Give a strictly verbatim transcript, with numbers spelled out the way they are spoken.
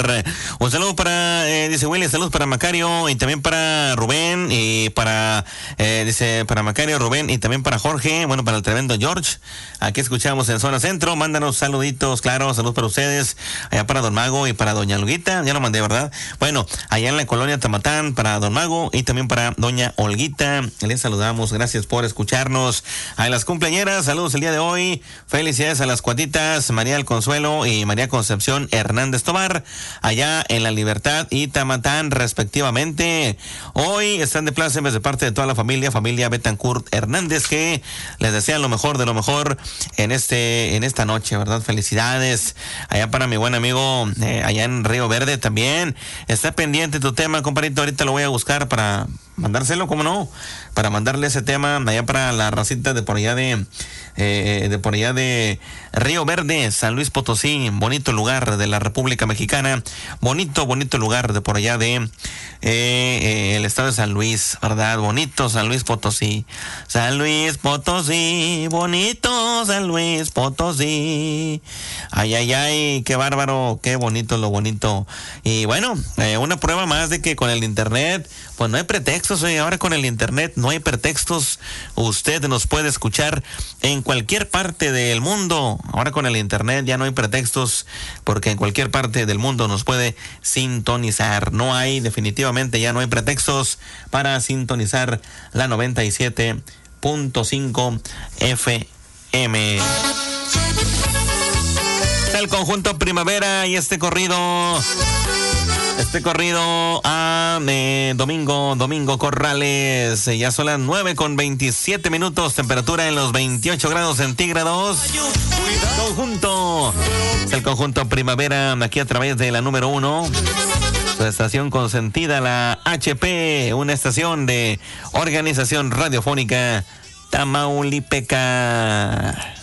Un saludo para, eh, dice Willy, saludos para Macario y también para Rubén y para, eh, dice, para Macario, Rubén y también para Jorge, bueno, para el tremendo George. Aquí escuchamos en Zona Centro, mándanos saluditos, claro, saludos para ustedes, allá para Don Mago y para Doña Olguita, ya lo mandé, ¿verdad? Bueno, allá en la colonia Tamatán, para Don Mago y también para Doña Olguita, les saludamos, gracias por escucharnos. A las cumpleañeras, saludos el día de hoy, felicidades a las cuatitas, María del Consuelo y María Concepción Hernández Tobar, allá en La Libertad y Tamatán, respectivamente. Hoy están de plácemes de parte de toda la familia, familia Betancourt Hernández, que les desean lo mejor de lo mejor en este, en esta noche, ¿verdad? Felicidades. Allá para mi buen amigo, eh, allá en Río Verde también. Está pendiente tu tema, compadrito, ahorita lo voy a buscar para mandárselo, ¿cómo no? Para mandarle ese tema allá para la racita de por allá de, eh, de por allá de Río Verde, San Luis Potosí, bonito lugar de la República Mexicana, bonito, bonito lugar de por allá de eh, eh, el estado de San Luis, ¿verdad? Bonito San Luis Potosí, San Luis Potosí, bonito San Luis Potosí, ay, ay, ay, qué bárbaro, qué bonito lo bonito. Y bueno, eh, una prueba más de que con el internet, pues no hay pretextos, oye, ahora con el internet no hay pretextos, usted nos puede escuchar en cualquier parte del mundo, ahora con el internet ya no hay pretextos, porque en cualquier parte del mundo nos puede sintonizar, no hay, definitivamente ya no hay pretextos para sintonizar la noventa y siete punto cinco F M. El conjunto Primavera y este corrido... Este corrido a eh, Domingo, Domingo Corrales. Eh, ya son las nueve con veintisiete minutos. Temperatura en los veintiocho grados centígrados. Conjunto. Es el conjunto Primavera. Aquí a través de la número uno. Su estación consentida, la H P. Una estación de Organización Radiofónica Tamaulipeca.